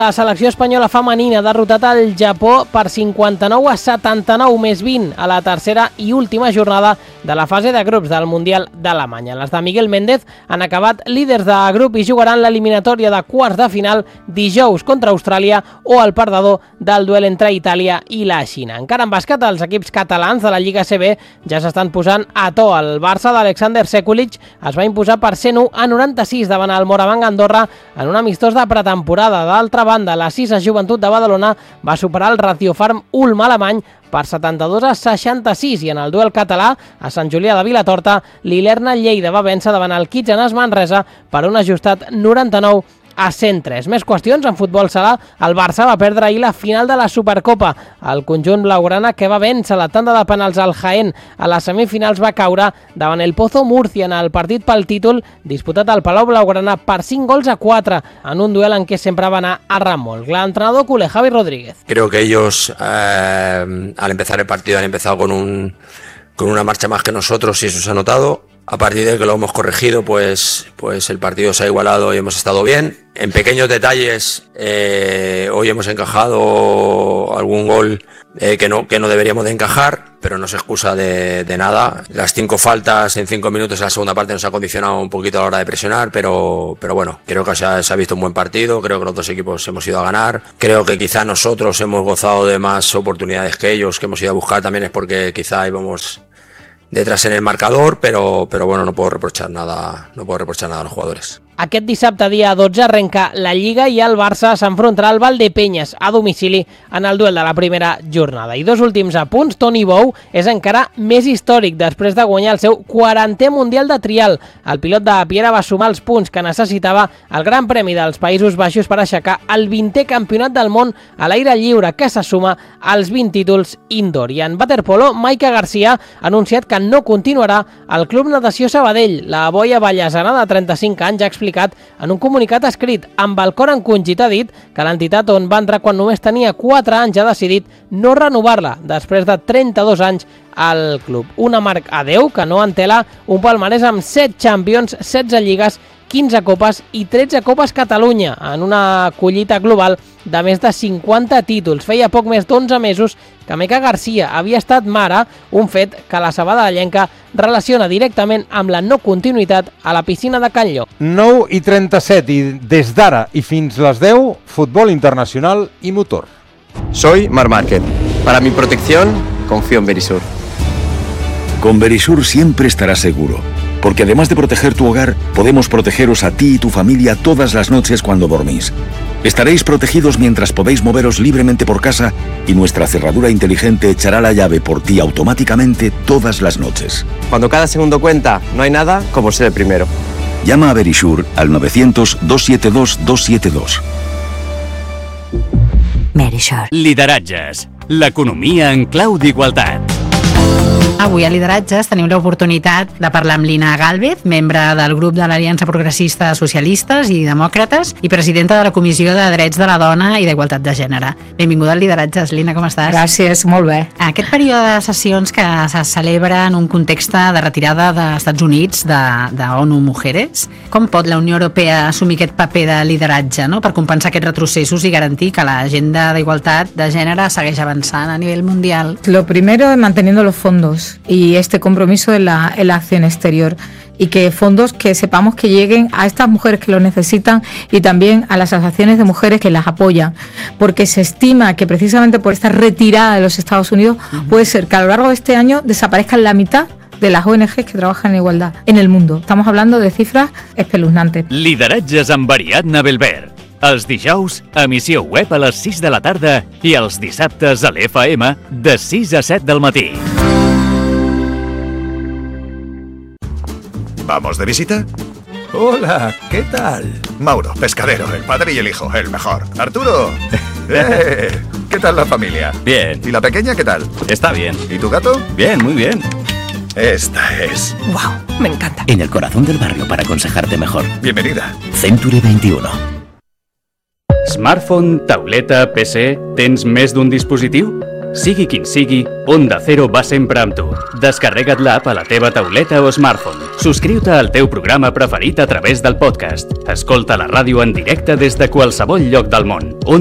La selecció espanyola femenina ha derrotat el Japó per 59-79 més 20 a la tercera i última jornada de la fase de grups del Mundial d'Alemanya. Les de Miguel Méndez han acabat líders de grup i jugaran l'eliminatòria de quarts de final dijous contra Austràlia o el perdedor del duel entre Itàlia i la Xina. Encara en bàsquet, els equips catalans de la Lliga CB ja s'estan posant a to. El Barça d'Alexander Sekulic es va imposar per 101-96 davant el Moravang Andorra en un amistós de pretemporada. D'altra banda, la Sisa Joventut de Badalona va superar el Ratiofarm Ulm alemany per 72-66 i en el duel català a Sant Julià de Vilatorta, l'Ilerna Lleida va vèncer davant el Kitchener Manresa per un ajustat 99-103. Més qüestions en futbol sala. El Barça va perdre ahir la final de la Supercopa. El conjunt blaugrana, que va vèncer la tanda de penals al Jaén a les semifinals, va caure davant el Pozo Murcia en el partit pel títol disputat al Palau Blaugrana per 5-4 en un duel en què sempre va anar a remolc. L'entrenador culer Javi Rodríguez. Creo que ellos al empezar el partido han empezado con una marcha más que nosotros y eso se ha notado. A partir de que lo hemos corregido, pues el partido se ha igualado y hemos estado bien. En pequeños detalles, hoy hemos encajado algún gol que no deberíamos de encajar, pero no es excusa de nada. Las 5 faltas en 5 minutos en la segunda parte nos ha condicionado un poquito a la hora de presionar, pero bueno, creo que se ha visto un buen partido. Creo que los dos equipos hemos ido a ganar. Creo que quizá nosotros hemos gozado de más oportunidades que ellos, que hemos ido a buscar. También es porque quizá íbamos detrás en el marcador, pero bueno, no puedo reprochar nada a los jugadores. Aquest dissabte, dia 12, arrenca la Lliga i el Barça s'enfrontarà al Valdepeñas a domicili en el duel de la primera jornada. I dos últims apunts. Toni Bou és encara més històric després de guanyar el seu 40è Mundial de Trial. El pilot de Piera va sumar els punts que necessitava al Gran Premi dels Països Baixos per aixecar el 20è Campionat del Món a l'aire lliure, que se suma als 20 títols indoor. I en waterpolo, Maica Garcia ha anunciat que no continuarà al Club Natació Sabadell. La boia ballesana de 35 anys ha explicat en un comunicat escrit amb el cor encongit, ha dit que l'entitat on va entrar quan només tenia 4 anys ha decidit no renovar-la després de 32 anys al club. Una marc adeu que no entela un palmarès amb 7 Champions, 16 lligues, 15 copes i 13 copes Catalunya en una collita global de més de 50 títols. Feia poc més d'11 mesos que Maica Garcia havia estat mare, un fet que la sabadellenca relaciona directament amb la no continuïtat a la piscina de Can Llop. 9:37 i des d'ara i fins les 10, futbol internacional i motor. Soy Marc Márquez. Para mi protección, confío en Verisur. Con Verisur siempre estarás seguro, porque además de proteger tu hogar, podemos protegeros a ti y tu familia todas las noches cuando dormís. Estaréis protegidos mientras podéis moveros libremente por casa y nuestra cerradura inteligente echará la llave por ti automáticamente todas las noches. Cuando cada segundo cuenta, no hay nada como ser el primero. Llama a Verisur al 900-272-272. Verisur. Lideratges. L'economia en clau d'igualtat. Avui a Lideratges tenim l'oportunitat de parlar amb Lina Gálvez, membre del grup de l'Aliança Progressista de Socialistes i Demòcrates i presidenta de la Comissió de Drets de la Dona i d'Igualtat de Gènere. Benvinguda al Lideratges, Lina, com estàs? Gràcies, molt bé. Aquest període de sessions que se celebra en un context de retirada dels Estats Units de ONU Mujeres, com pot la Unió Europea assumir aquest paper de lideratge, no?, per compensar aquests retrocessos i garantir que l'agenda d'igualtat de gènere segueix avançant a nivell mundial? Lo primero es manteniendo los fondos y este compromiso en la acción exterior, y que fondos que sepamos que lleguen a estas mujeres que lo necesitan y también a las asociaciones de mujeres que las apoyan, porque se estima que precisamente por esta retirada de los Estados Unidos puede ser que a lo largo de este año desaparezcan la mitad de las ONGs que trabajan en igualdad en el mundo. Estamos hablando de cifras espeluznantes. Lideratges amb Ariadna Belver. Els dijous, emissió web a les 6 de la tarda i els dissabtes a l'FM de 6 a 7 del matí. ¿Vamos de visita? Hola, ¿qué tal? Mauro, pescadero, el padre y el hijo, el mejor. Arturo, ¿qué tal la familia? Bien. ¿Y la pequeña qué tal? Está bien. ¿Y tu gato? Bien, muy bien. Esta es. ¡Wow! Me encanta. En el corazón del barrio para aconsejarte mejor. Bienvenida. Century 21. Smartphone, tauleta, PC... Tens més d'un dispositiu? Sigui quin sigui, Onda Cero va sempre amb tu. Descarrega't l'app a la teva tauleta o smartphone. Subscriu-te al teu programa preferit a través del podcast. Escolta la ràdio en directe des de qualsevol lloc del món.